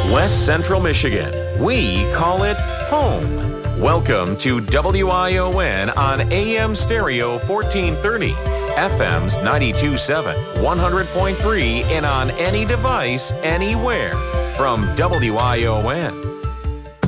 West Central Michigan. We call it home. Welcome to WION on AM stereo 1430, FM's 92.7, 100.3, and on any device, anywhere. From WION,